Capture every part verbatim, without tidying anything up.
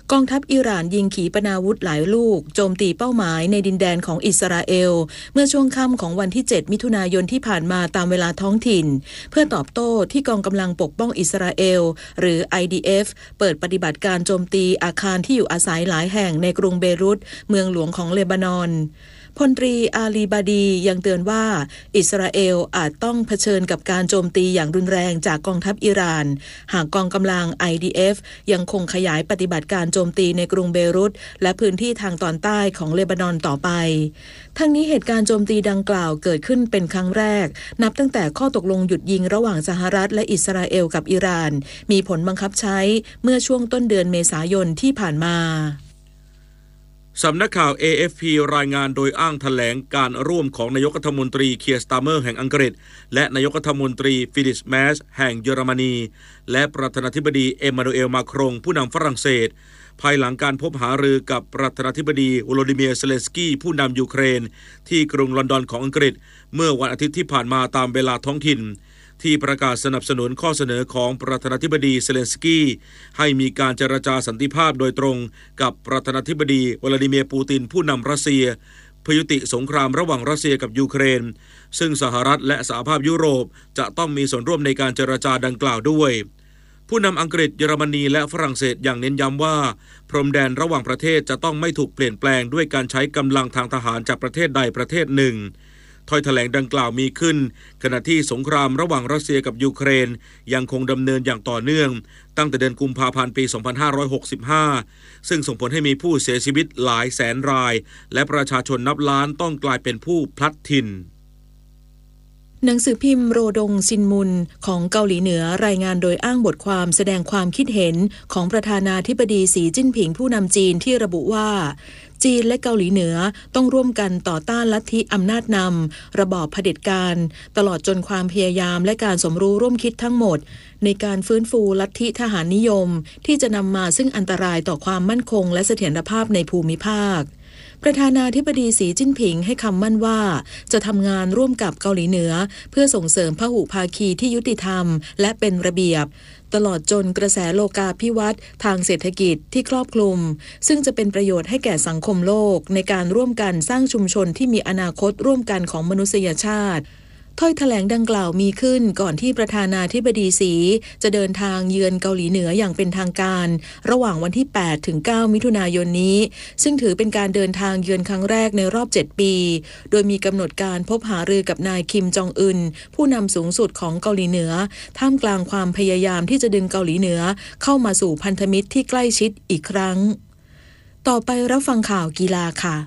กองทัพอิหร่านยิงขีปนาวุธหลายลูกโจมตีเป้าหมายในดินแดนของอิสราเอลเมื่อช่วงค่ำของวันที่เจ็ดมิถุนายนที่ผ่านมาตามเวลาท้องถิ่นเพื่อตอบโต้ที่กองกำลังปกป้องอิสราเอลหรือ ไอ ดี เอฟ เปิดปฏิบัติการโจมตีอาคารที่อยู่อาศัยหลายแห่งในกรุงเบรุตเมืองหลวงของเลบานอนพลตรีอาลีบาดียังเตือนว่าอิสราเอลอาจต้องเผชิญกับการโจมตีอย่างรุนแรงจากกองทัพอิหร่านหากกองกำลัง ไอ ดี เอฟ ยังคงขยายปฏิบัติการโจมตีในกรุงเบรุตและพื้นที่ทางตอนใต้ของเลบานอนต่อไปทั้งนี้เหตุการณ์โจมตีดังกล่าวเกิดขึ้นเป็นครั้งแรกนับตั้งแต่ข้อตกลงหยุดยิงระหว่างสหรัฐและอิสราเอลกับอิหร่านมีผลบังคับใช้เมื่อช่วงต้นเดือนเมษายนที่ผ่านมาสำนักข่าว เอ เอฟ พี รายงานโดยอ้างแถลงการร่วมของนายกรัฐมนตรีเคียร์สตาร์เมอร์แห่งอังกฤษและนายกรัฐมนตรีฟิลิปแมสแห่งเยอรมนีและประธานาธิบดีเอมานูเอลมาครงผู้นำฝรั่งเศสภายหลังการพบหารือกับประธานาธิบดีโวโลดิเมียร์เซเลนสกี้ผู้นำยูเครนที่กรุงลอนดอนของอังกฤษเมื่อวันอาทิตย์ที่ผ่านมาตามเวลาท้องถิ่นที่ประกาศสนับสนุนข้อเสนอของประธานาธิบดีเซเลนสกี้ให้มีการเจรจาสันติภาพโดยตรงกับประธานาธิบดีวลาดิเมียร์ปูตินผู้นำรัสเซียเพื่อยุติสงครามระหว่างรัสเซียกับยูเครนซึ่งสหรัฐและสหภาพยุโรปจะต้องมีส่วนร่วมในการเจรจาดังกล่าวด้วยผู้นำอังกฤษเยอรมนีและฝรั่งเศสอย่างเน้นย้ำว่าพรมแดนระหว่างประเทศจะต้องไม่ถูกเปลี่ยนแปลงด้วยการใช้กำลังทางทหารจากประเทศใดประเทศหนึ่งถ้อยแถลงดังกล่าวมีขึ้นขณะที่สงครามระหว่างรัสเซียกับยูเครนยังคงดำเนินอย่างต่อเนื่องตั้งแต่เดือนกุมภาพันธ์ปีสองพันห้าร้อยหกสิบห้าซึ่งส่งผลให้มีผู้เสียชีวิตหลายแสนรายและประชาชนนับล้านต้องกลายเป็นผู้พลัดถิ่นหนังสือพิมพ์โรดงซินมุนของเกาหลีเหนือรายงานโดยอ้างบทความแสดงความคิดเห็นของประธานาธิบดีสีจิ้นผิงผู้นำจีนที่ระบุว่าจีนและเกาหลีเหนือต้องร่วมกันต่อต้านลัทธิอำนาจนำระบอบเผด็จการตลอดจนความพยายามและการสมรู้ร่วมคิดทั้งหมดในการฟื้นฟูลัทธิทหารนิยมที่จะนำมาซึ่งอันตรายต่อความมั่นคงและเสถียรภาพในภูมิภาคประธานาธิบดีสีจิ้นผิงให้คำมั่นว่าจะทำงานร่วมกับเกาหลีเหนือเพื่อส่งเสริมพหุภาคีที่ยุติธรรมและเป็นระเบียบตลอดจนกระแสโลกาภิวัตน์ทางเศรษฐกิจที่ครอบคลุมซึ่งจะเป็นประโยชน์ให้แก่สังคมโลกในการร่วมกันสร้างชุมชนที่มีอนาคตร่วมกันของมนุษยชาติถ้อยแถลงดังกล่าวมีขึ้นก่อนที่ประธานาธิบดีสีจะเดินทางเยือนเกาหลีเหนืออย่างเป็นทางการระหว่างวันที่แปดถึงเก้ามิถุนายนนี้ซึ่งถือเป็นการเดินทางเยือนครั้งแรกในรอบเจ็ดปีโดยมีกำหนดการพบหารือกับนายคิมจองอึนผู้นำสูงสุดของเกาหลีเหนือท่ามกลางความพยายามที่จะดึงเกาหลีเหนือเข้ามาสู่พันธมิตรที่ใกล้ชิดอีกครั้งต่อไปรับฟังข่าวกีฬาค่ะ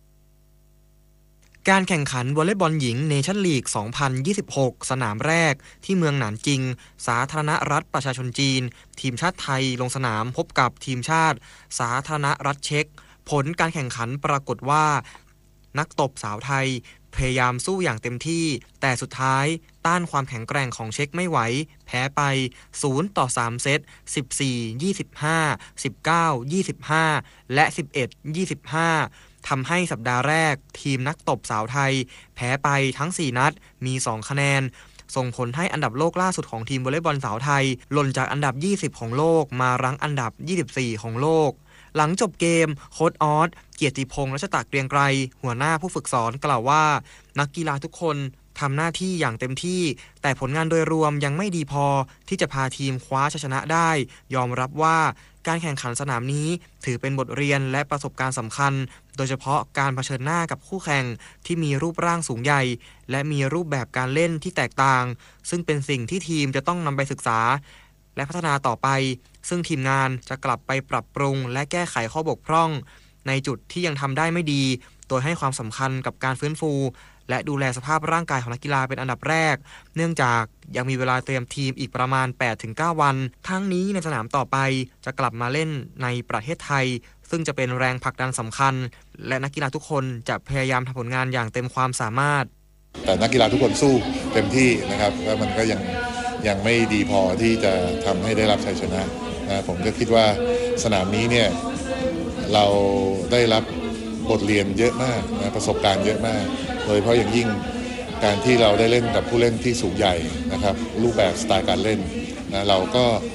การแข่งขันวอลเลย์บอลหญิงเนชั่นลีก สองพันยี่สิบหก สนามแรกที่เมืองหนานจิงสาธารณรัฐประชาชนจีนทีมชาติไทยลงสนามพบกับทีมชาติสาธารณรัฐเช็กผลการแข่งขันปรากฏว่านักตบสาวไทยพยายามสู้อย่างเต็มที่แต่สุดท้ายต้านความแข็งแกร่งของเช็กไม่ไหวแพ้ไปศูนย์ต่อสามเซต สิบสี่ ยี่สิบห้า สิบเก้า ยี่สิบห้า และ สิบเอ็ด ยี่สิบห้าทำให้สัปดาห์แรกทีมนักตบสาวไทยแพ้ไปทั้งสี่นัดมีสองคะแนนส่งผลให้อันดับโลกล่าสุดของทีมวอลเลย์บอลสาวไทยหล่นจากอันดับยี่สิบของโลกมารั้งอันดับยี่สิบสี่ของโลกหลังจบเกมโค้ชออสเกียรติพงษ์รัชตะเกรียงไกรหัวหน้าผู้ฝึกสอนกล่าวว่านักกีฬาทุกคนทำหน้าที่อย่างเต็มที่แต่ผลงานโดยรวมยังไม่ดีพอที่จะพาทีมคว้าชัยชนะได้ยอมรับว่าการแข่งขันสนามนี้ถือเป็นบทเรียนและประสบการณ์สำคัญโดยเฉพาะการเผชิญหน้ากับคู่แข่งที่มีรูปร่างสูงใหญ่และมีรูปแบบการเล่นที่แตกต่างซึ่งเป็นสิ่งที่ทีมจะต้องนำไปศึกษาและพัฒนาต่อไปซึ่งทีมงานจะกลับไปปรับปรุงและแก้ไขข้อบกพร่องในจุดที่ยังทำได้ไม่ดีโดยให้ความสำคัญกับการฟื้นฟูและดูแลสภาพร่างกายของนักกีฬาเป็นอันดับแรกเนื่องจากยังมีเวลาเตรียมทีมอีกประมาณ แปดถึงเก้า วันทั้งนี้ในสนามต่อไปจะกลับมาเล่นในประเทศไทยซึ่งจะเป็นแรงผลักดันสำคัญและนักกีฬาทุกคนจะพยายามทำผลงานอย่างเต็มความสามารถแต่นักกีฬาทุกคนสู้เต็มที่นะครับแล้วมันก็ยังยังไม่ดีพอที่จะทำให้ได้รับชัยชนะนะผมก็คิดว่าสนามนี้เนี่ยเราได้รับบทเรียนเยอะมากนะประสบการณ์เยอะมากโดยเฉพาะอย่างยิ่งการที่เราได้เล่นกับผู้เล่นที่สูงใหญ่นะครับรูปแบบสไตล์การเล่นนะเราก็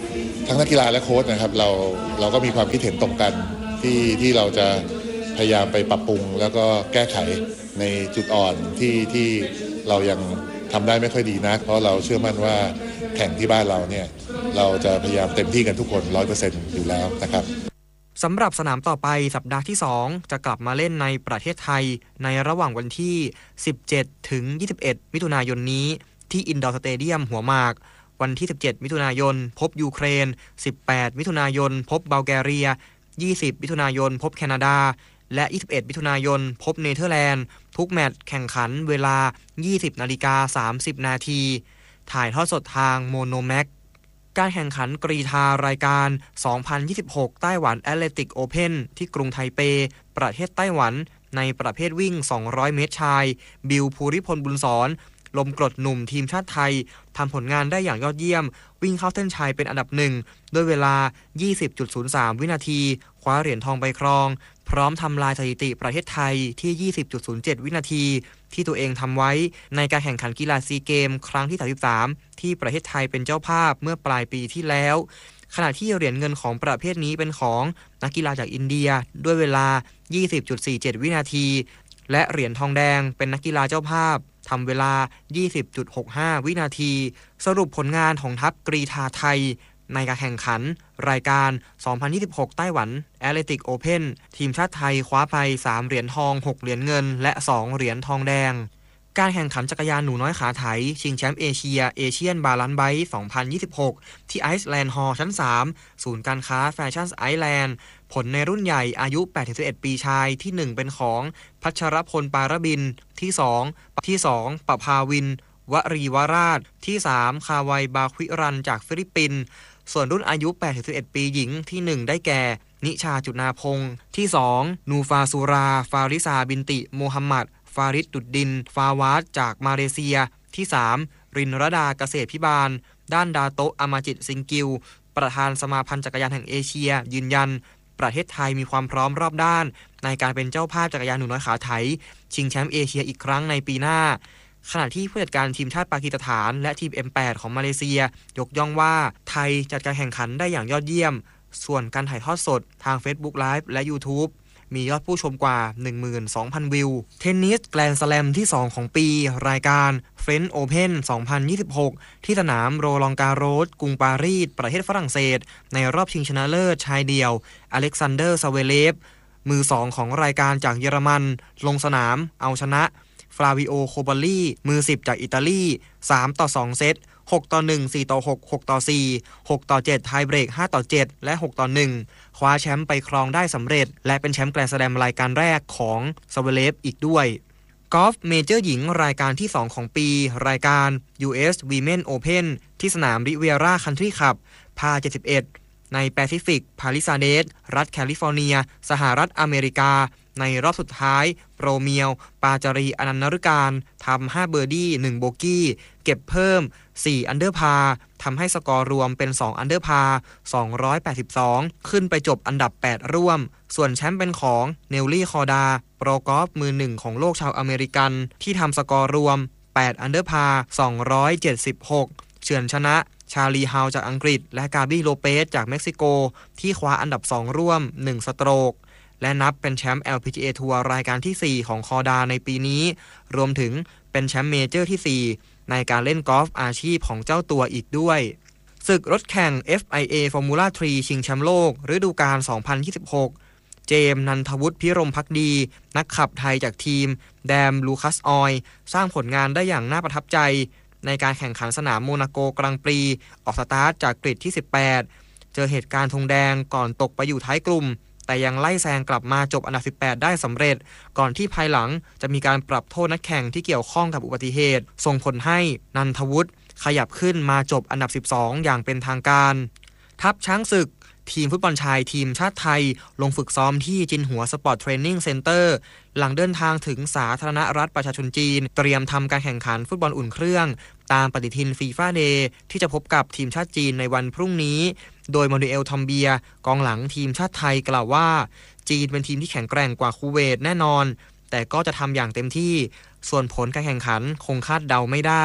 ทั้งนักกีฬาและโค้ชนะครับเราเราก็มีความคิดเห็นตรงกันที่ที่เราจะพยายามไปปรับปรุงแล้วก็แก้ไขในจุดอ่อนที่ที่เรายังทำได้ไม่ค่อยดีนักเพราะเราเชื่อมั่นว่าแข่งที่บ้านเราเนี่ยเราจะพยายามเต็มที่กันทุกคน ร้อยเปอร์เซ็นต์ อยู่แล้วนะครับสำหรับสนามต่อไปสัปดาห์ที่สองจะกลับมาเล่นในประเทศไทยในระหว่างวันที่สิบเจ็ดถึงยี่สิบเอ็ดมิถุนายนนี้ที่อินดอร์สเตเดียมหัวหมากวันที่สิบเจ็ดมิถุนายนพบยูเครนสิบแปดมิถุนายนพบบัลแกเรียยี่สิบมิถุนายนพบแคนาดาและยี่สิบเอ็ดมิถุนายนพบเนเธอร์แลนด์ทุกแมตช์แข่งขันเวลา ยี่สิบนาฬิกาสามสิบนาทีถ่ายทอดสดทางโมโนแม็กการแข่งขันกรีฑารายการ สองพันยี่สิบหก ไต้หวันแอตเลติกโอเพ่นที่กรุงไทเปประเทศไต้หวันในประเภทวิ่งสองร้อยเมตรชายบิลภูริพลบุญสอนลมกรดหนุ่มทีมชาติไทยทำผลงานได้อย่างยอดเยี่ยมวิ่งเข้าเส้นชัยเป็นอันดับหนึ่งด้วยเวลา ยี่สิบจุดศูนย์สาม วินาทีคว้าเหรียญทองไปครองพร้อมทำลายสถิติประเทศไทยที่ ยี่สิบจุดศูนย์เจ็ด วินาทีที่ตัวเองทำไว้ในการแข่งขันกีฬาซีเกมครั้งที่สามสิบสามที่ประเทศไทยเป็นเจ้าภาพเมื่อปลายปีที่แล้วขณะที่เหรียญเงินของประเภทนี้เป็นของนักกีฬาจากอินเดียด้วยเวลา ยี่สิบจุดสี่เจ็ด วินาทีและเหรียญทองแดงเป็นนักกีฬาเจ้าภาพทำเวลา ยี่สิบจุดหกห้า วินาทีสรุปผลงานของทัพกรีฑาไทยในการแข่งขันรายการ สองพันยี่สิบหก ไต้หวันแอตเลติกโอเพ่นทีมชาติไทยคว้าไปสามเหรียญทองหกเหรียญเงินและสองเหรียญทองแดงการแข่งขันจักรยานหนูน้อยขาไถชิงแชมป์เอเชียเอเชียนบาลานซ์ไบค์สองพันยี่สิบหกที่ไอซ์แลนด์ฮอลล์ชั้นสามศูนย์การค้าแฟชั่นไอซ์แลนด์ผลในรุ่นใหญ่อายุ แปดถึงสิบเอ็ด ปีชายที่หนึ่งเป็นของพัชรพลปารบินที่สองที่สองปภาวินวรีวราชที่สามคาวัยบาควิรันจากฟิลิปปินส์ส่วนรุ่นอายุ แปดถึงสิบเอ็ด ปีหญิงที่หนึ่งได้แก่นิชาจุนาพงศ์ที่สองนูฟาซูราฟาริซาบินติโมฮัมหมัดฟาริดดุดดินฟาวาดจากมาเลเซียที่สามรินรดาเกษตรพิบาลด้านดาโตะอามาจิตซิงกิวประธานสมาพันธ์จักรยานแห่งเอเชียยืนยันประเทศไทยมีความพร้อมรอบด้านในการเป็นเจ้าภาพจักรยานหนูน้อยขาไถชิงแชมป์เอเชียอีกครั้งในปีหน้าขณะที่ผู้จัดการทีมชาติปากีสถานและทีม เอ็ม แปด ของมาเลเซียยกย่องว่าไทยจัดการแข่งขันได้อย่างยอดเยี่ยมส่วนการถ่ายทอดสดทาง Facebook Live และ YouTubeมียอดผู้ชมกว่า หนึ่งหมื่นสองพัน วิวเทนนิสแกรนด์สแลมที่สองของปีรายการ French Open สองพันยี่สิบหกที่สนามโรลองการโรสกรุงปารีสประเทศฝรั่งเศสในรอบชิงชนะเลิศชายเดี่ยวอเล็กซานเดอร์ซาเวเลฟมือสองของรายการจากเยอรมันลงสนามเอาชนะฟลาวิโอโคบอลลี่มือสิบจากอิตาลีสามต่อสองเซตหกต่อหนึ่ง สี่ต่อหก หกต่อสี่ หกต่อเจ็ดไทยเบรกห้าต่อเจ็ดและหกต่อหนึ่งคว้าแชมป์ไปครองได้สำเร็จและเป็นแชมป์แกรนด์สแลมรายการแรกของซาเวเลฟอีกด้วยกอล์ฟเมเจอร์หญิงรายการที่สองของปีรายการ ยู เอส Women Open ที่สนามริเวียร่าคันทรีคลับพาเจ็ดสิบเอ็ดในแปซิฟิกพาลิซาเดสรัฐแคลิฟอร์เนียสหรัฐอเมริกาในรอบสุดท้ายโปรเมียวปาจารีอนันต์นฤการทำห้าเบอร์ดี้หนึ่งโบกี้เก็บเพิ่มสี่อันเดอร์พาทำให้สกอร์รวมเป็นสองอันเดอร์พาสองร้อยแปดสิบสองขึ้นไปจบอันดับแปดร่วมส่วนแชมป์เป็นของเนลลี่คอร์ดาโปรกอล์ฟมือหนึ่งของโลกชาวอเมริกันที่ทำสกอร์รวมแปดอันเดอร์พาสองร้อยเจ็ดสิบหกเฉือนชนะชาลีฮาวจากอังกฤษและกาบี้โลเปสจากเม็กซิโกที่คว้าอันดับสองร่วมหนึ่งสโตรกและนับเป็นแชมป์ แอล พี จี เอ ทัวร์รายการที่สี่ของคอร์ดาในปีนี้รวมถึงเป็นแชมป์เมเจอร์ที่สี่ในการเล่นกอล์ฟอาชีพของเจ้าตัวอีกด้วยศึกรถแข่ง เอฟ ไอ เอ Formula สามชิงแชมป์โลกฤดูกาลสองพันยี่สิบหกเจมส์นันทวุฒิพิรมภักดีนักขับไทยจากทีมแดมลูคัสออยสร้างผลงานได้อย่างน่าประทับใจในการแข่งขันสนามโมนาโกกรังปรีออกสตาร์ทจากกริดที่สิบแปดเจอเหตุการณ์ธงแดงก่อนตกไปอยู่ท้ายกลุ่มแต่ยังไล่แซงกลับมาจบอันดับสิบแปดได้สำเร็จก่อนที่ภายหลังจะมีการปรับโทษนักแข่งที่เกี่ยวข้องกับอุบัติเหตุส่งผลให้นันทวุฒิขยับขึ้นมาจบอันดับสิบสองอย่างเป็นทางการทัพช้างศึกทีมฟุตบอลชายทีมชาติไทยลงฝึกซ้อมที่จินหัวสปอร์ตเทรนนิ่งเซ็นเตอร์หลังเดินทางถึงสาธารณรัฐประชาชนจีนเตรียมทำการแข่งขันฟุตบอลอุ่นเครื่องตามปฏิทินฟีฟ่าเดย์ที่จะพบกับทีมชาติจีนในวันพรุ่งนี้โดยมานูเอลทอมเบียกองหลังทีมชาติไทยกล่าวว่าจีนเป็นทีมที่แข็งแกร่งกว่าคูเวตแน่นอนแต่ก็จะทำอย่างเต็มที่ส่วนผลการแข่งขันคงคาดเดาไม่ได้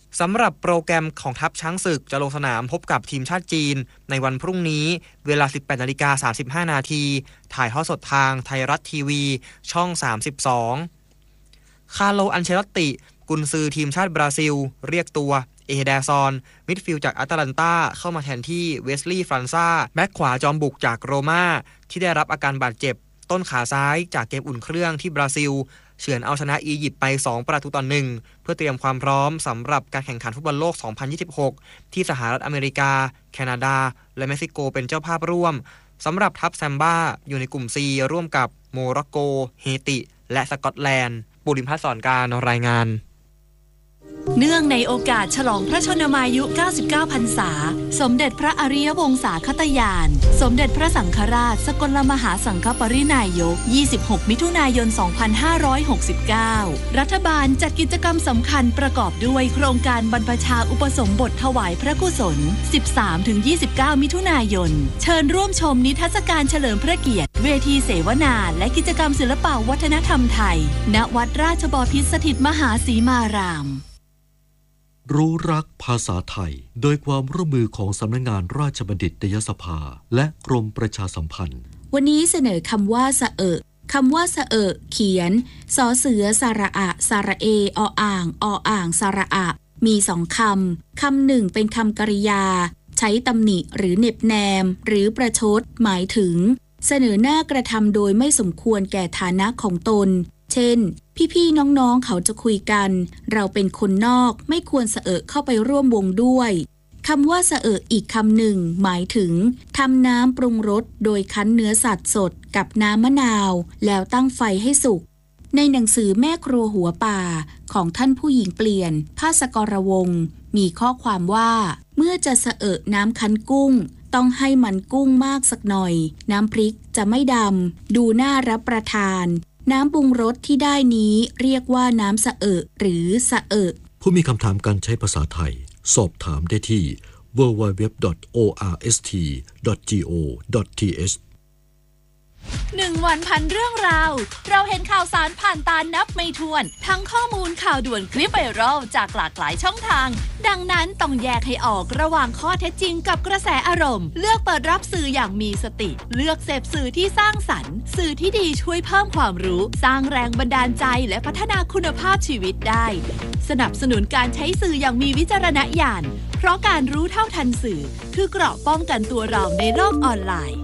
สำหรับโปรแกรมของทัพช้างศึกจะลงสนามพบกับทีมชาติจีนในวันพรุ่งนี้เวลา สิบแปดนาฬิกาสามสิบห้านาที ถ่ายทอดสดทางไทยรัฐทีวีช่องสามสิบสองคาร์โล อันเชลอตติกุนซือทีมชาติบราซิลเรียกตัวเอเดซอนมิดฟิลด์จากแอตแลนตาเข้ามาแทนที่เวสลีย์ฟรานซ่าแบ็คขวาจอมบุกจากโรม่าที่ได้รับอาการบาดเจ็บต้นขาซ้ายจากเกมอุ่นเครื่องที่บราซิลเฉือนเอาชนะอียิปต์ไปสองประตูต่อหนึ่งเพื่อเตรียมความพร้อมสำหรับการแข่งขันฟุตบอลโลกสองพันยี่สิบหกที่สหรัฐอเมริกาแคนาดาและเม็กซิโกเป็นเจ้าภาพร่วมสำหรับทัพแซมบ้าอยู่ในกลุ่ม C ร่วมกับโมร็อกโกเฮติและสกอตแลนด์บุริมพัฒน์สอนการรายงานเนื่องในโอกาสฉลองพระชนมายุเก้าสิบเก้าพรรษาสมเด็จพระอริยวงศาคตยานสมเด็จพระสังฆราชสกลมหาสังฆปรินายกยี่สิบหกมิถุนายนสองพันห้าร้อยหกสิบเก้ารัฐบาลจัดกิจกรรมสำคัญประกอบด้วยโครงการบรรพชาอุปสมบทถวายพระกุศล สิบสามถึงยี่สิบเก้า มิถุนายนเชิญร่วมชมนิทรรศการเฉลิมพระเกียรติเวทีเสวนาและกิจกรรมศิลปวัฒนธรรมไทยณวัดราชบพิตรสถิตมหาสีมารามรู้รักภาษาไทยโดยความร่วมมือของสำนักงานราชบัณฑิตยสภาและกรมประชาสัมพันธ์วันนี้เสนอคำว่าสะเอะคำว่าสะเอะเขียนสอเสือสระอะสระเอออ่างออ่างสระอะมีสองคำคำหนึ่งเป็นคำกริยาใช้ตำหนิหรือเหน็บแนมหรือประชดหมายถึงเสนอหน้ากระทำโดยไม่สมควรแก่ฐานะของตนเช่นพี่ๆน้องๆเขาจะคุยกันเราเป็นคนนอกไม่ควรสะเอะเข้าไปร่วมวงด้วยคำว่าสะเอะอีกคำหนึ่งหมายถึงทำน้ำปรุงรสโดยคั้นเนื้อสัตว์สดกับน้ำมะนาวแล้วตั้งไฟให้สุกในหนังสือแม่ครัวหัวป่าของท่านผู้หญิงเปลี่ยนภาสกรวงศ์มีข้อความว่าเมื่อจะสะเอะน้ำคั้นกุ้งต้องให้มันกุ้งมากสักหน่อยน้ำพริกจะไม่ดำดูน่ารับประทานน้ำปรุงรสที่ได้นี้เรียกว่าน้ำสะเอะหรือสะเอะผู้มีคำถามการใช้ภาษาไทยสอบถามได้ที่ ดับเบิลยู ดับเบิลยู ดับเบิลยู ดอท โอ อาร์ เอส ที ดอท จี โอ ดอท ที เอชหนึ่งวันพันเรื่องราวเราเห็นข่าวสารผ่านตานับไม่ถ้วนทั้งข้อมูลข่าวด่วนคลิปไวรัลจากหลากหลายช่องทางดังนั้นต้องแยกให้ออกระหว่างข้อเท็จจริงกับกระแสอารมณ์เลือกเปิดรับสื่ออย่างมีสติเลือกเสพสื่อที่สร้างสรรค์สื่อที่ดีช่วยเพิ่มความรู้สร้างแรงบันดาลใจและพัฒนาคุณภาพชีวิตได้สนับสนุนการใช้สื่ออย่างมีวิจารณญาณเพราะการรู้เท่าทันสื่อคือเกราะป้องกันตัวเราในโลกออนไลน์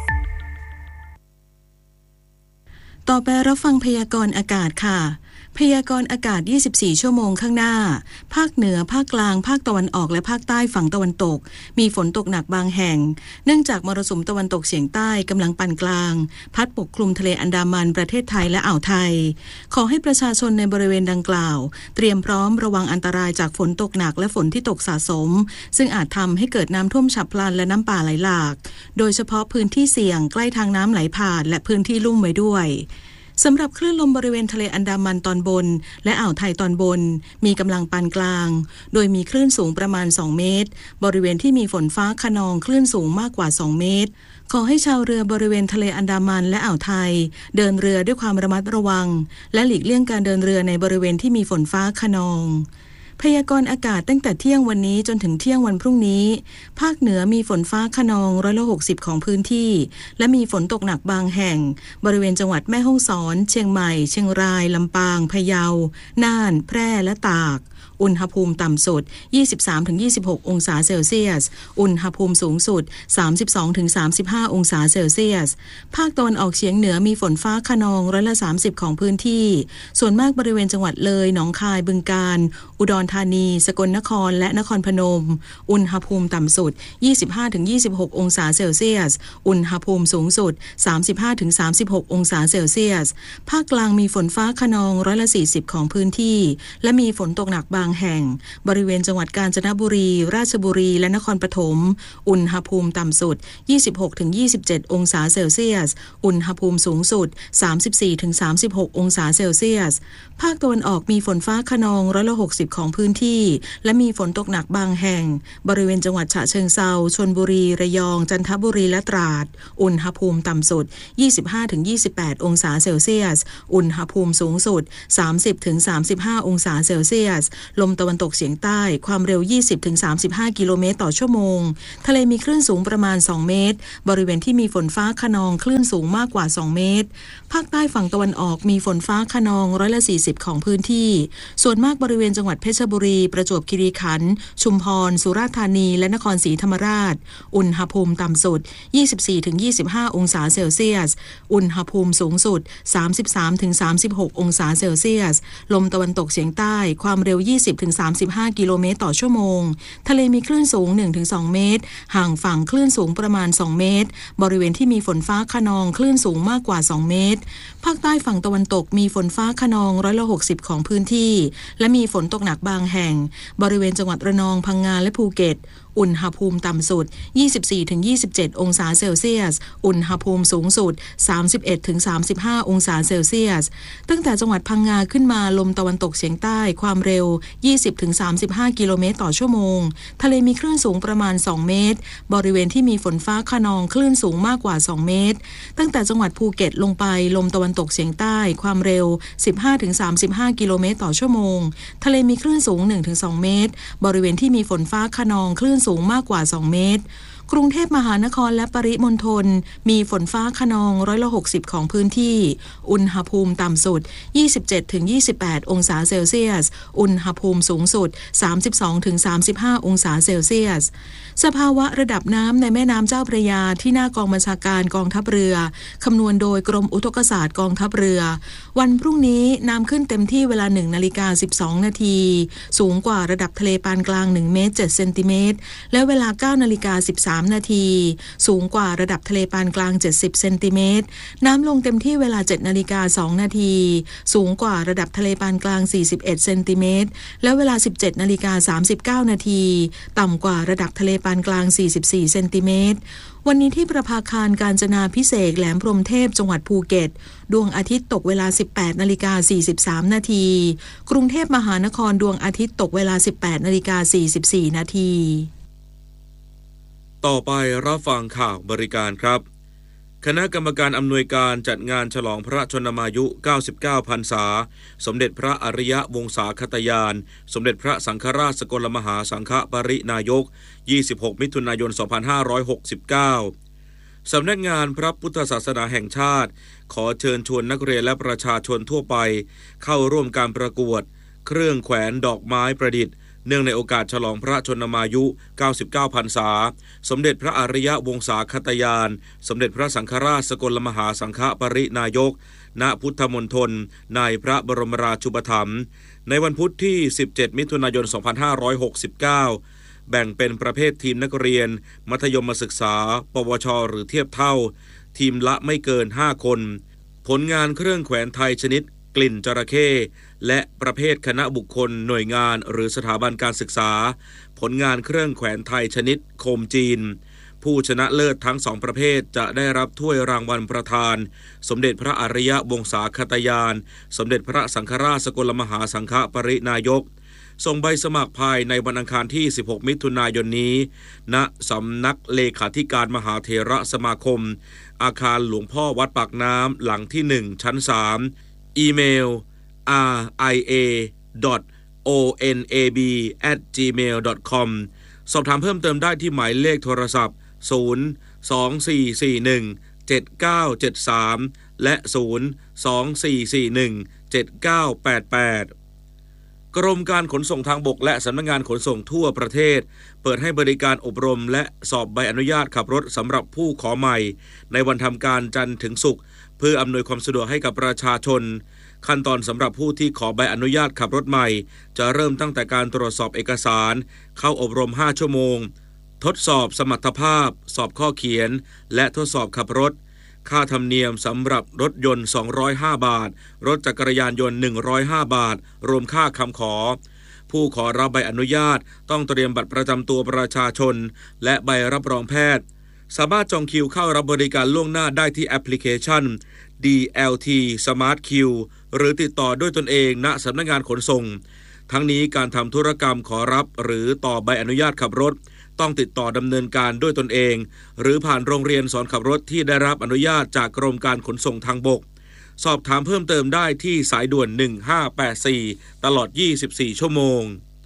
ต่อไปรับฟังพยากรณ์อากาศค่ะพยากรณ์อากาศยี่สิบสี่ชั่วโมงข้างหน้าภาคเหนือภาคกลางภาคตะวันออกและภาคใต้ฝั่งตะวันตกมีฝนตกหนักบางแห่งเนื่องจากมรสุมตะวันตกเฉียงใต้กำลังปานกลางพัดปกคลุมทะเลอันดามันประเทศไทยและอ่าวไทยขอให้ประชาชนในบริเวณดังกล่าวเตรียมพร้อมระวังอันตรายจากฝนตกหนักและฝนที่ตกสะสมซึ่งอาจทำให้เกิดน้ำท่วมฉับพลันและน้ำป่าไหลหลากโดยเฉพาะพื้นที่เสี่ยงใกล้ทางน้ำไหลผ่านและพื้นที่ลุ่มไว้ด้วยสำหรับคลื่นลมบริเวณทะเลอันดามันตอนบนและอ่าวไทยตอนบนมีกำลังปานกลางโดยมีคลื่นสูงประมาณสองเมตรบริเวณที่มีฝนฟ้าคะนองคลื่นสูงมากกว่าสองเมตรขอให้ชาวเรือบริเวณทะเลอันดามันและอ่าวไทยเดินเรือด้วยความระมัดระวังและหลีกเลี่ยงการเดินเรือในบริเวณที่มีฝนฟ้าคะนองพยากรณ์อากาศตั้งแต่เที่ยงวันนี้จนถึงเที่ยงวันพรุ่งนี้ภาคเหนือมีฝนฟ้าคะนองร้อยละหกสิบของพื้นที่และมีฝนตกหนักบางแห่งบริเวณจังหวัดแม่ฮ่องสอนเชียงใหม่เชียงรายลำปางพะเยาน่านแพร่และตากอุณหภูมิต่ำสุด ยี่สิบสามถึงยี่สิบหก องศาเซลเซียสอุณหภูมิสูงสุด สามสิบสองถึงสามสิบห้า องศาเซลเซียสภาคตะวันออกเฉียงเหนือมีฝนฟ้าคะนองร้อยละสามสิบของพื้นที่ส่วนมากบริเวณจังหวัดเลยหนองคายบึงกาฬอุดรธานีสกลนครและนครพนมอุณหภูมิต่ำสุด ยี่สิบห้าถึงยี่สิบหก องศาเซลเซียสอุณหภูมิสูงสุด สามสิบห้าถึงสามสิบหก องศาเซลเซียสภาคกลางมีฝนฟ้าคะนองร้อยละสี่สิบของพื้นที่และมีฝนตกหนักบางแห่งบริเวณจังหวัดกาญจนบุรีราชบุรีและนครปฐมอุณหภูมิต่ำสุด ยี่สิบหกถึงยี่สิบเจ็ด องศาเซลเซียสอุณหภูมิสูงสุด สามสิบสี่ถึงสามสิบหก องศาเซลเซียสภาคตะวันออกมีฝนฟ้าคะนองร้อยละหกสิบของพื้นที่และมีฝนตกหนักบางแห่งบริเวณจังหวัดฉะเชิงเทราชลบุรีระยองจันทบุรีและตราดอุณหภูมิต่ำสุด ยี่สิบห้าถึงยี่สิบแปด องศาเซลเซียสอุณหภูมิสูงสุด สามสิบถึงสามสิบห้า องศาเซลเซียสลมตะวันตกเฉียงใต้ความเร็ว ยี่สิบถึงสามสิบห้า กิโลเมตรต่อชั่วโมงทะเลมีคลื่นสูงประมาณสองเมตรบริเวณที่มีฝนฟ้าคะนองคลื่นสูงมากกว่าสองเมตรภาคใต้ฝั่งตะวันออกมีฝนฟ้าคะนองร้อยละสี่สิบของพื้นที่ส่วนมากบริเวณจังหวัดเพชรบุรีประจวบคีรีขันธ์ชุมพรสุราษฎร์ธานีและนครศรีธรรมราชอุณหภูมิต่ำสุด ยี่สิบสี่ถึงยี่สิบห้า องศาเซลเซียสอุณหภูมิสูงสุด สามสิบสามถึงสามสิบหก องศาเซลเซียสลมตะวันตกเฉียงใต้ความเร็ว ยี่สิบถึงสามสิบห้า กิโลเมตรต่อชั่วโมงทะเลมีคลื่นสูง หนึ่งถึงสอง เมตรห่างฝั่งคลื่นสูงประมาณสองเมตรบริเวณที่มีฝนฟ้าคะนองคลื่นสูงมากกว่าสองเมตรภาคใต้ฝั่งตะวันตกมีฝนฟ้าคะนองร้อยละหกสิบของพื้นที่และมีฝนตกหนักบางแห่งบริเวณจังหวัดระนองพังงาและภูเก็ตอุณหภูมิต่ำสุด ยี่สิบสี่ถึงยี่สิบเจ็ด องศาเซลเซียสอุณหภูมิสูงสุด สามสิบเอ็ดถึงสามสิบห้า องศาเซลเซียสตั้งแต่จังหวัดพังงาขึ้นมาลมตะวันตกเฉียงใต้ความเร็ว ยี่สิบถึงสามสิบห้า กิโลเมตรต่อชั่วโมงทะเลมีคลื่นสูงประมาณสองเมตรบริเวณที่มีฝนฟ้าคะนองคลื่นสูงมากกว่าสองเมตรตั้งแต่จังหวัดภูเก็ตลงไปลมตะวันตกเฉียงใต้ความเร็ว สิบห้าถึงสามสิบห้า กิโลเมตรต่อชั่วโมงทะเลมีคลื่นสูง หนึ่งถึงสอง เมตรบริเวณที่มีฝนฟ้าคะนองคลื่นสูงมากกว่าสองเมตรกรุงเทพมหานครและปริมณฑลมีฝนฟ้าคะนองร้อยละหกสิบของพื้นที่อุณหภูมิต่ำสุด ยี่สิบเจ็ดถึงยี่สิบแปด องศาเซลเซียสอุณหภูมิสูงสุด สามสิบสองถึงสามสิบห้า องศาเซลเซียสสภาวะระดับน้ำในแม่น้ำเจ้าพระยาที่หน้ากองบัญชาการกองทัพเรือคำนวณโดยกรมอุทกศาสตร์กองทัพเรือวันพรุ่งนี้น้ำขึ้นเต็มที่เวลา หนึ่งนาฬิกาสิบสองนาทีสูงกว่าระดับทะเลปานกลางหนึ่งเมตรเจ็ดเซนติเมตรและเวลา เก้านาฬิกาสิบสามนาทีสูงกว่าระดับทะเลปานกลางเจ็ดสิบเซนติเมตรน้ำลงเต็มที่เวลา เจ็ดนาฬิกาสองนาทีสูงกว่าระดับทะเลปานกลางสี่สิบเอ็ดเซนติเมตรและเวลา สิบเจ็ดนาฬิกาสามสิบเก้านาทีต่ำกว่าระดับทะเลปานกลางสี่สิบสี่เซนติเมตรวันนี้ที่ประภาคารกาญจนาภิเษกแหลมพรหมเทพจังหวัดภูเก็ตดวงอาทิตย์ตกเวลา สิบแปดนาฬิกาสี่สิบสามนาทีกรุงเทพมหานครดวงอาทิตย์ตกเวลา สิบแปดนาฬิกาสี่สิบสี่นาทีต่อไปรับฟังข่าวบริการครับคณะกรรมการอำนวยการจัดงานฉลองพระชนมายุเก้าสิบเก้าพรรษาสมเด็จพระอริยวงศาคตยานสมเด็จพระสังฆราชสกลมหาสังฆปรินายกยี่สิบหกมิถุนายนสองพันห้าร้อยหกสิบเก้าสำนักงานพระพุทธศาสนาแห่งชาติขอเชิญชวนนักเรียนและประชาชนทั่วไปเข้าร่วมการประกวดเครื่องแขวนดอกไม้ประดิษฐ์เนื่องในโอกาสฉลองพระชนมายุเก้าสิบเก้าพรรษาสมเด็จพระอริยวงศาคตยานสมเด็จพระสังฆราชสกลมหาสังฆปรินายกณพุทธมณฑลในพระบรมราชูปถัมภ์ในวันพุธที่สิบเจ็ดมิถุนายนสองพันห้าร้อยหกสิบเก้าแบ่งเป็นประเภททีมนักเรียนมัธยมศึกษาปวชหรือเทียบเท่าทีมละไม่เกินห้าคนผลงานเครื่องแขวนไทยชนิดกลิ่นจระเข้และประเภทคณะบุคคลหน่วยงานหรือสถาบันการศึกษาผลงานเครื่องแขวนไทยชนิดโคมจีนผู้ชนะเลิศทั้งสองประเภทจะได้รับถ้วยรางวัลประธานสมเด็จพระอริยวงศาคตยานสมเด็จพระสังฆราชสกลมหาสังฆปรินายกส่งใบสมัครภายในวันอังคารที่สิบหกมิถุนายนนี้ณสำนักเลขาธิการมหาเถรสมาคมอาคารหลวงพ่อวัดปากน้ำหลังที่หนึ่งชั้นสามอีเมล อาร์ ไอ เอ ดอท โอ เอ็น เอ บี แอท จีเมล ดอท คอม สอบถามเพิ่มเติมได้ที่หมายเลขโทรศัพท์ศูนย์ สอง สี่ สี่ หนึ่ง เจ็ด เก้า เจ็ด สามและศูนย์ สอง สี่ สี่ หนึ่ง เจ็ด เก้า แปด แปดกรมการขนส่งทางบกและสำนักงานขนส่งทั่วประเทศเปิดให้บริการอบรมและสอบใบอนุญาตขับรถสำหรับผู้ขอใหม่ในวันทำการจันทร์ถึงศุกร์เพื่ออำนวยความสะดวกให้กับประชาชนขั้นตอนสำหรับผู้ที่ขอใบอนุญาตขับรถใหม่จะเริ่มตั้งแต่การตรวจสอบเอกสารเข้าอบรมห้าชั่วโมงทดสอบสมรรถภาพสอบข้อเขียนและทดสอบขับรถค่าธรรมเนียมสำหรับรถยนต์สองร้อยห้าบาทรถจักรยานยนต์หนึ่งร้อยห้าบาทรวมค่าคำขอผู้ขอรับใบอนุญาตต้องเตรียมบัตรประจำตัวประชาชนและใบรับรองแพทย์สามารถจองคิวเข้ารับบริการล่วงหน้าได้ที่แอปพลิเคชัน ดี แอล ที Smart Queue หรือติดต่อด้วยตนเองณสำนักงานขนส่งทั้งนี้การทำธุรกรรมขอรับหรือต่อใบอนุญาตขับรถต้องติดต่อดำเนินการด้วยตนเองหรือผ่านโรงเรียนสอนขับรถที่ได้รับอนุญาตจากกรมการขนส่งทางบกสอบถามเพิ่มเติมได้ที่สายด่วนหนึ่งห้าแปดสี่ตลอดยี่สิบสี่ชั่วโมง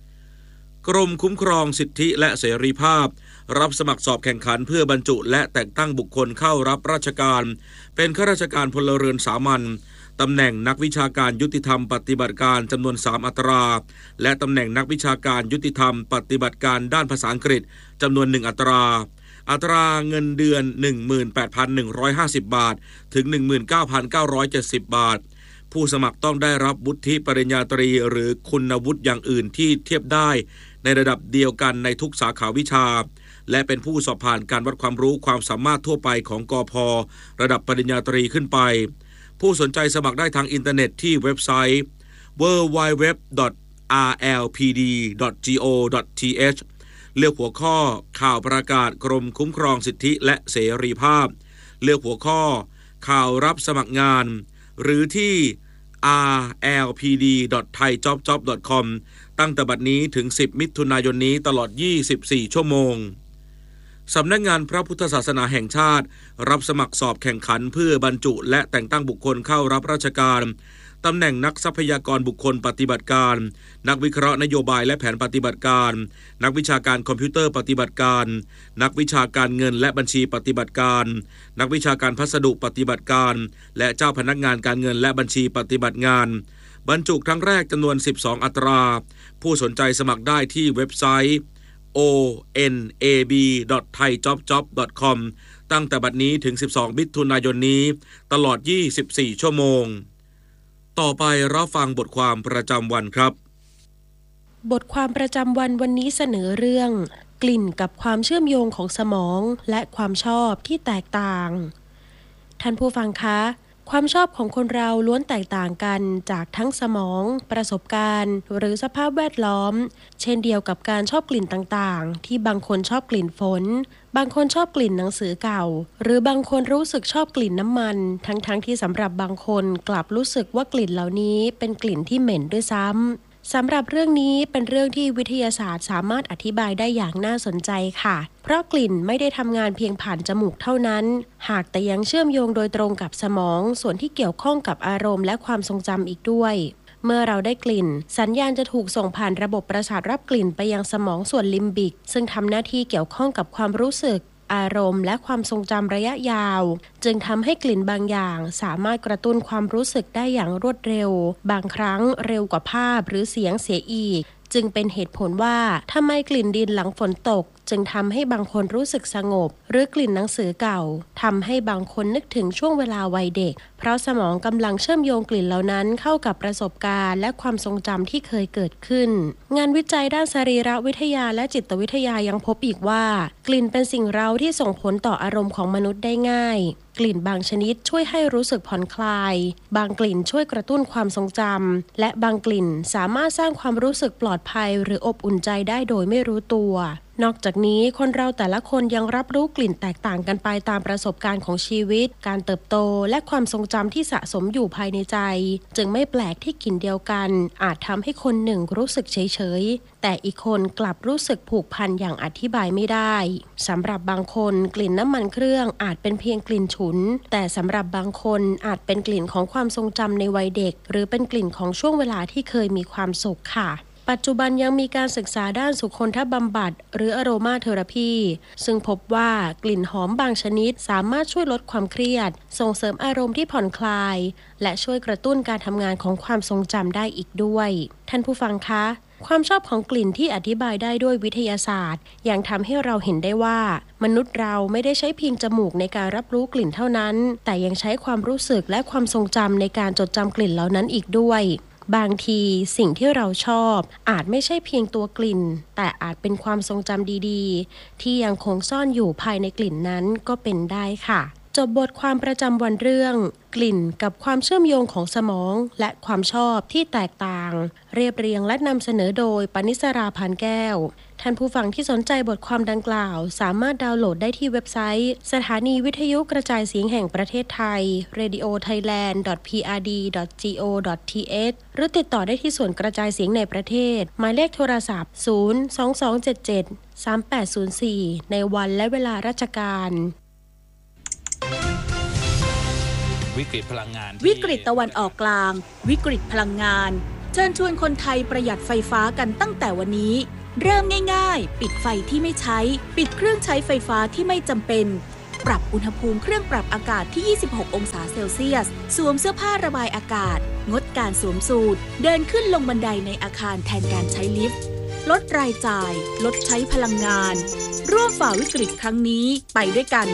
กรมคุ้มครองสิทธิและเสรีภาพรับสมัครสอบแข่งขันเพื่อบรรจุและแต่งตั้งบุคคลเข้ารับราชการเป็นข้าราชการพลเรือนสามัญตำแหน่งนักวิชาการยุติธรรมปฏิบัติการจำนวนสามอัตราและตำแหน่งนักวิชาการยุติธรรมปฏิบัติการด้านภาษาอังกฤษจำนวนหนึ่งอัตราอัตราเงินเดือน หนึ่งหมื่นแปดพันหนึ่งร้อยห้าสิบ บาทถึง หนึ่งหมื่นเก้าพันเก้าร้อยเจ็ดสิบ บาทผู้สมัครต้องได้รับวุฒิปริญญาตรีหรือคุณวุฒิอย่างอื่นที่เทียบได้ในระดับเดียวกันในทุกสาขาวิชาและเป็นผู้สอบผ่านการวัดความรู้ความสามารถทั่วไปของกพ.ระดับปริญญาตรีขึ้นไปผู้สนใจสมัครได้ทางอินเทอร์เน็ตที่เว็บไซต์ ดับเบิลยู ดับเบิลยู ดับเบิลยู ดอท อาร์ แอล พี ดี ดอท จี โอ ดอท ที เอช เลือกหัวข้อข่าวประกาศกรมคุ้มครองสิทธิและเสรีภาพเลือกหัวข้อข่าวรับสมัครงานหรือที่ อาร์ แอล พี ดี ดอท ไทยจ็อบจ็อบ ดอท คอม ตั้งแต่บัดนี้ถึงสิบมิถุนายนนี้ตลอดยี่สิบสี่ชั่วโมงสำนักงานพระพุทธศาสนาแห่งชาติรับสมัครสอบแข่งขันเพื่อบรรจุและแต่งตั้งบุคคลเข้ารับราชการตำแหน่งนักทรัพยากรบุคคลปฏิบัติการนักวิเคราะห์นโยบายและแผนปฏิบัติการนักวิชาการคอมพิวเตอร์ปฏิบัติการนักวิชาการเงินและบัญชีปฏิบัติการนักวิชาการพัสดุปฏิบัติการและเจ้าพนักงานการเงินและบัญชีปฏิบัติงานบรรจุครั้งแรกจำนวนสิบสองอัตราผู้สนใจสมัครได้ที่เว็บไซต์ โอ เอ็น เอ บี ดอท ไทยจ็อบจ็อบ ดอท คอม ตั้งแต่บัดนี้ถึงสิบสองมิถุนายนนี้ตลอดยี่สิบสี่ชั่วโมงต่อไปรับฟังบทความประจำวันครับบทความประจำวันวันนี้เสนอเรื่องกลิ่นกับความเชื่อมโยงของสมองและความชอบที่แตกต่างท่านผู้ฟังคะความชอบของคนเราล้วนแตกต่างกันจากทั้งสมองประสบการณ์หรือสภาพแวดล้อมเช่นเดียวกับการชอบกลิ่นต่างๆที่บางคนชอบกลิ่นฝนบางคนชอบกลิ่นหนังสือเก่าหรือบางคนรู้สึกชอบกลิ่นน้ำมันทั้งๆที่สำหรับบางคนกลับรู้สึกว่ากลิ่นเหล่านี้เป็นกลิ่นที่เหม็นด้วยซ้ำสำหรับเรื่องนี้เป็นเรื่องที่วิทยาศาสตร์สามารถอธิบายได้อย่างน่าสนใจค่ะเพราะกลิ่นไม่ได้ทำงานเพียงผ่านจมูกเท่านั้นหากแต่ยังเชื่อมโยงโดยตรงกับสมองส่วนที่เกี่ยวข้องกับอารมณ์และความทรงจำอีกด้วยเมื่อเราได้กลิ่นสัญญาณจะถูกส่งผ่านระบบประสาทรับกลิ่นไปยังสมองส่วนลิมบิกซึ่งทำหน้าที่เกี่ยวข้องกับความรู้สึกอารมณ์และความทรงจำระยะยาวจึงทำให้กลิ่นบางอย่างสามารถกระตุ้นความรู้สึกได้อย่างรวดเร็วบางครั้งเร็วกว่าภาพหรือเสียงเสียอีกจึงเป็นเหตุผลว่าทำไมกลิ่นดินหลังฝนตกจึงทำให้บางคนรู้สึกสงบหรือกลิ่นหนังสือเก่าทำให้บางคนนึกถึงช่วงเวลาวัยเด็กเพราะสมองกำลังเชื่อมโยงกลิ่นเหล่านั้นเข้ากับประสบการณ์และความทรงจำที่เคยเกิดขึ้นงานวิจัยด้านสรีรวิทยาและจิตวิทยายังพบอีกว่ากลิ่นเป็นสิ่งเร้าที่ส่งผลต่ออารมณ์ของมนุษย์ได้ง่ายกลิ่นบางชนิดช่วยให้รู้สึกผ่อนคลายบางกลิ่นช่วยกระตุ้นความทรงจำและบางกลิ่นสามารถสร้างความรู้สึกปลอดภัยหรืออบอุ่นใจได้โดยไม่รู้ตัวนอกจากนี้คนเราแต่ละคนยังรับรู้กลิ่นแตกต่างกันไปตามประสบการณ์ของชีวิตการเติบโตและความทรงจำที่สะสมอยู่ภายในใจจึงไม่แปลกที่กลิ่นเดียวกันอาจทำให้คนหนึ่งรู้สึกเฉยๆแต่อีกคนกลับรู้สึกผูกพันอย่างอธิบายไม่ได้สำหรับบางคนกลิ่นน้ำมันเครื่องอาจเป็นเพียงกลิ่นฉุนแต่สำหรับบางคนอาจเป็นกลิ่นของความทรงจำในวัยเด็กหรือเป็นกลิ่นของช่วงเวลาที่เคยมีความสุขค่ะปัจจุบันยังมีการศึกษาด้านสุคนทบำบัดหรืออโรมาเทอราพีซึ่งพบว่ากลิ่นหอมบางชนิดสามารถช่วยลดความเครียดส่งเสริมอารมณ์ที่ผ่อนคลายและช่วยกระตุ้นการทำงานของความทรงจำได้อีกด้วยท่านผู้ฟังคะความชอบของกลิ่นที่อธิบายได้ด้วยวิทยาศาสตร์ยังทำให้เราเห็นได้ว่ามนุษย์เราไม่ได้ใช้เพียงจมูกในการรับรู้กลิ่นเท่านั้นแต่ยังใช้ความรู้สึกและความทรงจำในการจดจำกลิ่นเหล่านั้นอีกด้วยบางทีสิ่งที่เราชอบอาจไม่ใช่เพียงตัวกลิ่นแต่อาจเป็นความทรงจำดีๆที่ยังคงซ่อนอยู่ภายในกลิ่นนั้นก็เป็นได้ค่ะจบบทความประจำวันเรื่องกลิ่นกับความเชื่อมโยงของสมองและความชอบที่แตกต่างเรียบเรียงและนำเสนอโดยปณิสราพานแก้วท่านผู้ฟังที่สนใจบทความดังกล่าวสามารถดาวน์โหลดได้ที่เว็บไซต์สถานีวิทยุกระจายเสียงแห่งประเทศไทย เรดิโอไทยแลนด์ ดอท พี อาร์ ดี ดอท จี โอ ดอท ที เอช หรือติดต่อได้ที่ส่วนกระจายเสียงในประเทศหมายเลขโทรศัพท์ ศูนย์ สอง สอง เจ็ด เจ็ด สาม แปด ศูนย์ สี่ ในวันและเวลาราชการวิกฤตพลังงานวิกฤตตะวันออกกลางวิกฤตพลังงานเชิญชวนคนไทยประหยัดไฟฟ้ากันตั้งแต่วันนี้เริ่มง่ายๆปิดไฟที่ไม่ใช้ปิดเครื่องใช้ไฟฟ้าที่ไม่จำเป็นปรับอุณหภูมิเครื่องปรับอากาศที่ยี่สิบหกองศาเซลเซียสสวมเสื้อผ้าระบายอากาศงดการสวมสูทเดินขึ้นลงบันไดในอาคารแทนการใช้ลิฟต์ลดรายจ่ายลดใช้พลังงานร่วมฝ่าวิกฤตครั้งนี้ไปด้วยกัน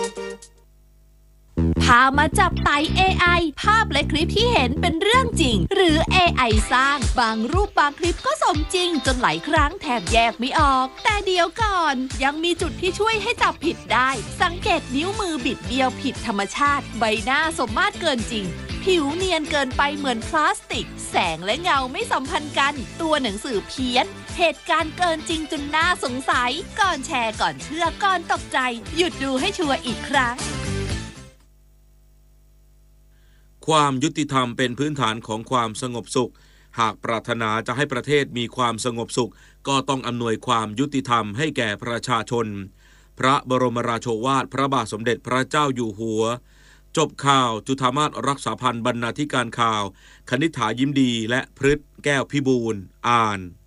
พามาจับไต่ เอ ไอ ภาพและคลิปที่เห็นเป็นเรื่องจริงหรือ เอ ไอ สร้างบางรูปบางคลิปก็สมจริงจนหลายครั้งแทบแยกไม่ออกแต่เดี๋ยวก่อนยังมีจุดที่ช่วยให้จับผิดได้สังเกตนิ้วมือบิดเบี้ยวผิดธรรมชาติใบหน้าสมมาตรเกินจริงผิวเนียนเกินไปเหมือนพลาสติกแสงและเงาไม่สัมพันธ์กันตัวหนังสือเพี้ยนเหตุการณ์เกินจริงจนน่าสงสัยก่อนแชร์ก่อนเชื่อก่อนตกใจหยุดดูให้ชัวร์อีกครั้งความยุติธรรมเป็นพื้นฐานของความสงบสุขหากปรารถนาจะให้ประเทศมีความสงบสุขก็ต้องอำนวยความยุติธรรมให้แก่ประชาชนพระบรมราโชวาทพระบาทสมเด็จพระเจ้าอยู่หัวจบข่าวจุฑามาสรักษาพันธ์บรรณาธิการข่าวคณิษฐายิ้มดีและพฤทธิ์แก้วพิบูลย์อ่าน